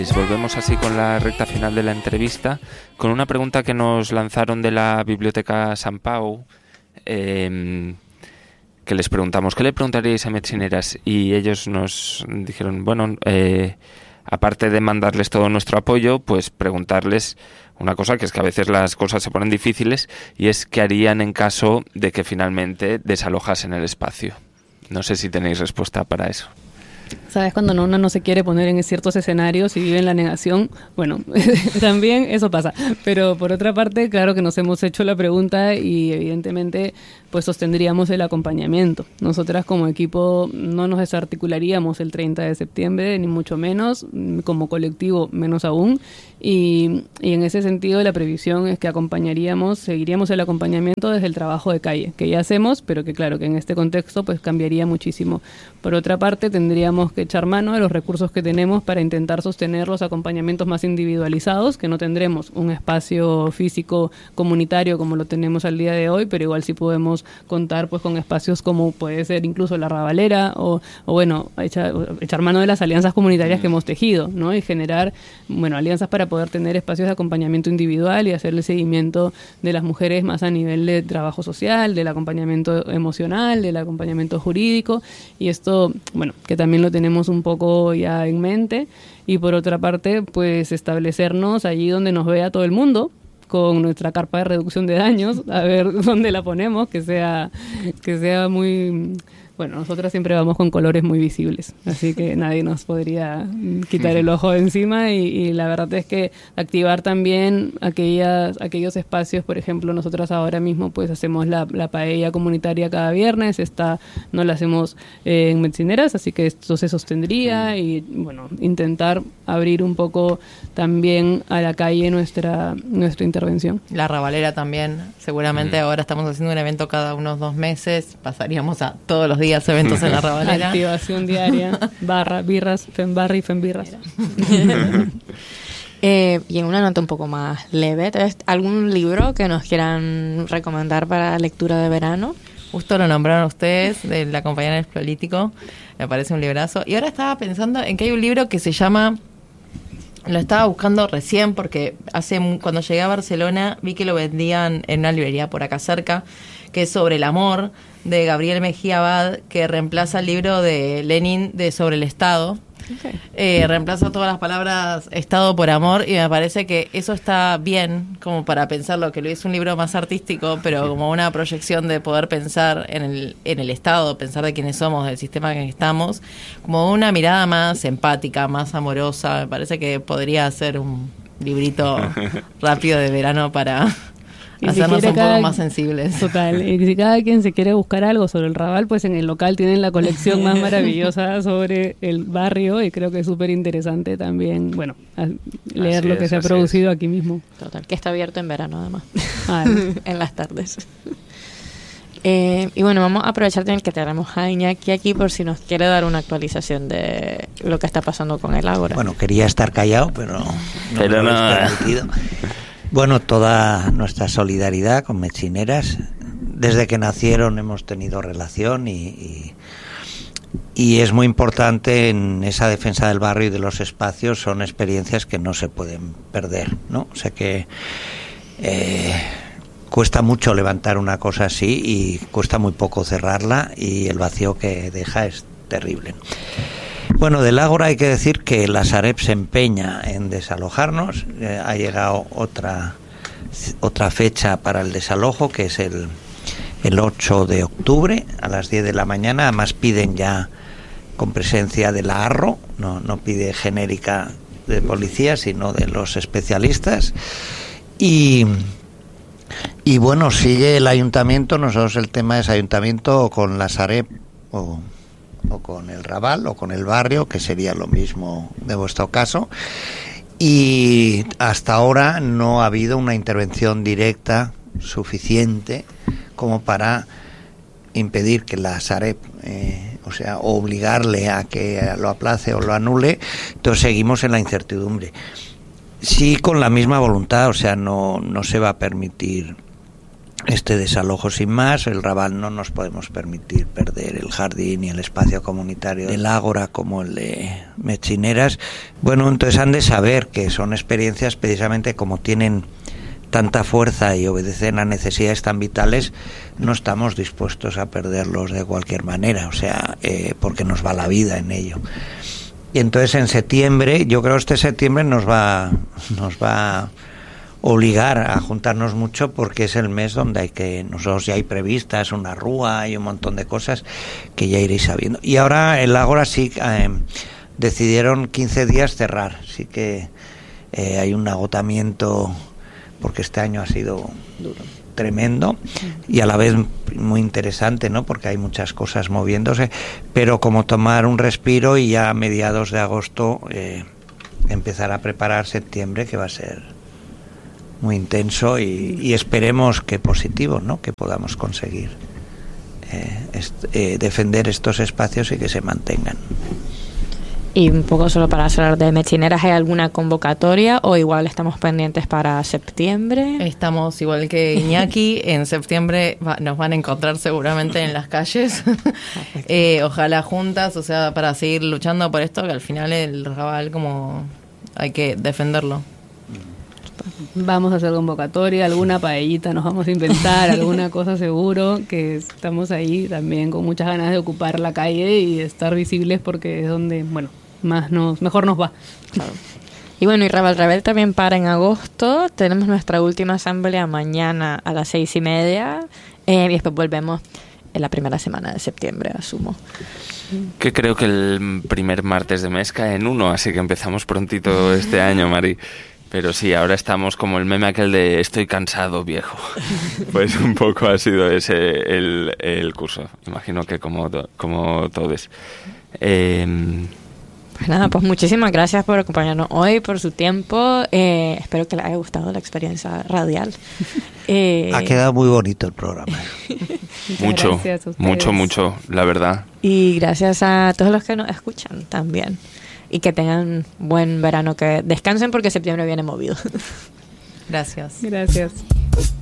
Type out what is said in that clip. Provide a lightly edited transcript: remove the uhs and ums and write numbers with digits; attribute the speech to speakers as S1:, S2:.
S1: Volvemos así con la recta final de la entrevista, con una pregunta que nos lanzaron de la Biblioteca Sant Pau, que les preguntamos, ¿qué le preguntaríais a Metzineras? Y ellos nos dijeron, bueno, aparte de mandarles todo nuestro apoyo, pues preguntarles una cosa, que es que a veces las cosas se ponen difíciles, y es qué harían en caso de que finalmente desalojasen el espacio. No sé si tenéis respuesta para eso.
S2: ¿Sabes? Cuando uno no se quiere poner en ciertos escenarios y vive en la negación, bueno, también eso pasa. Pero por otra parte, claro que nos hemos hecho la pregunta y evidentemente pues sostendríamos el acompañamiento. Nosotras como equipo no nos desarticularíamos el 30 de septiembre, ni mucho menos, como colectivo menos aún. Y en ese sentido la previsión es que seguiríamos el acompañamiento desde el trabajo de calle, que ya hacemos, pero que claro, que en este contexto pues cambiaría muchísimo. Por otra parte, tendríamos que echar mano de los recursos que tenemos para intentar sostener los acompañamientos más individualizados, que no tendremos un espacio físico comunitario como lo tenemos al día de hoy, pero igual sí podemos contar pues con espacios como puede ser incluso la Ravalera o bueno, echar mano de las alianzas comunitarias que hemos tejido, ¿no? Y generar, bueno, alianzas para poder tener espacios de acompañamiento individual y hacer el seguimiento de las mujeres más a nivel de trabajo social, del acompañamiento emocional, del acompañamiento jurídico, y esto, bueno, que también lo tenemos un poco ya en mente. Y por otra parte, pues establecernos allí donde nos vea todo el mundo, con nuestra carpa de reducción de daños, a ver dónde la ponemos, que sea muy... Bueno, nosotros siempre vamos con colores muy visibles, así que nadie nos podría quitar el ojo de encima y la verdad es que activar también aquellos espacios, por ejemplo, nosotros ahora mismo pues hacemos la paella comunitaria cada viernes, no la hacemos en Metzineras, así que esto se sostendría y bueno, intentar abrir un poco también a la calle nuestra intervención.
S3: La Ravalera también, seguramente ahora estamos haciendo un evento cada unos 2 meses, pasaríamos a todos los días eventos en la Ravalera.
S2: Activación diaria, birras, fembarra y fembirras.
S4: Y en una nota un poco más leve, ¿algún libro que nos quieran recomendar para lectura de verano?
S3: Justo lo nombraron ustedes, de La compañera del Político, me parece un librazo. Y ahora estaba pensando en que hay un libro que se llama... Lo estaba buscando recién porque cuando llegué a Barcelona vi que lo vendían en una librería por acá cerca, que es sobre el amor, de Gabriel Mejía Abad, que reemplaza el libro de Lenin sobre el Estado. Okay. Reemplaza todas las palabras Estado por amor y me parece que eso está bien como para pensarlo, que lo es un libro más artístico, pero como una proyección de poder pensar en el Estado, pensar de quiénes somos, del sistema en el que estamos, como una mirada más empática, más amorosa. Me parece que podría ser un librito rápido de verano para... hacernos un poco más sensibles.
S2: Total. Y si cada quien se quiere buscar algo sobre el Raval, pues en el local tienen la colección más maravillosa sobre el barrio y creo que es súper interesante también, bueno, leer lo que se ha producido aquí mismo.
S4: Total, que está abierto en verano además, en las tardes. Y bueno, vamos a aprovechar también que tenemos a Iñaki aquí por si nos quiere dar una actualización de lo que está pasando con el Ágora.
S5: Bueno, quería estar callado, pero no permitido. Bueno, toda nuestra solidaridad con Metzineras. Desde que nacieron hemos tenido relación y es muy importante en esa defensa del barrio y de los espacios. Son experiencias que no se pueden perder, ¿no? O sea que cuesta mucho levantar una cosa así y cuesta muy poco cerrarla y el vacío que deja es terrible. Bueno, del Ágora hay que decir que la Sareb se empeña en desalojarnos. Ha llegado otra fecha para el desalojo, que es el 8 de octubre a las 10 de la mañana. Además piden ya con presencia de la ARRO, no pide genérica de policía, sino de los especialistas. Y bueno, sigue el ayuntamiento. Nosotros el tema es ayuntamiento con la Sareb o con el Raval o con el barrio, que sería lo mismo de vuestro caso, y hasta ahora no ha habido una intervención directa suficiente como para impedir que la Sareb, o obligarle a que lo aplace o lo anule. Entonces seguimos en la incertidumbre. Sí, con la misma voluntad, no se va a permitir este desalojo sin más. El Raval no nos podemos permitir perder el jardín y el espacio comunitario del Ágora como el de Metxineras. Bueno, entonces han de saber que son experiencias precisamente como tienen tanta fuerza y obedecen a necesidades tan vitales, no estamos dispuestos a perderlos de cualquier manera, o sea, porque nos va la vida en ello. Y entonces en septiembre, yo creo que este septiembre nos va a obligar a juntarnos mucho, porque es el mes donde nosotros ya hay previstas una rúa y un montón de cosas que ya iréis sabiendo. Y ahora el Ágora sí decidieron 15 días cerrar, sí que hay un agotamiento, porque este año ha sido tremendo y a la vez muy interesante, ¿no? Porque hay muchas cosas moviéndose, pero como tomar un respiro y ya a mediados de agosto empezar a preparar septiembre, que va a ser muy intenso y esperemos que positivo, ¿no? Que podamos conseguir defender estos espacios y que se mantengan.
S4: Y un poco solo para hablar de Metxineras, ¿hay alguna convocatoria o igual estamos pendientes para septiembre?
S3: Estamos igual que Iñaki, en septiembre nos van a encontrar seguramente en las calles. Ojalá juntas, o sea, para seguir luchando por esto, que al final el Raval como hay que defenderlo.
S2: Vamos a hacer convocatoria, alguna paellita nos vamos a inventar, alguna cosa seguro, que estamos ahí también con muchas ganas de ocupar la calle y de estar visibles, porque es donde, bueno, mejor nos va.
S4: Claro. Y bueno, y Raval Rebel también para en agosto. Tenemos nuestra última asamblea mañana a las 6:30 y después volvemos en la primera semana de septiembre, asumo.
S1: Que creo que el primer martes de mes cae en 1, así que empezamos prontito este año, Mari. Pero sí, ahora estamos como el meme aquel de estoy cansado, viejo. Pues un poco ha sido ese el curso. Imagino que como todos.
S4: Pues nada, pues muchísimas gracias por acompañarnos hoy, por su tiempo. Espero que les haya gustado la experiencia radial.
S5: Ha quedado muy bonito el programa.
S1: Mucho, la verdad.
S4: Y gracias a todos los que nos escuchan también. Y que tengan buen verano, que descansen porque septiembre viene movido.
S3: Gracias.
S2: Gracias.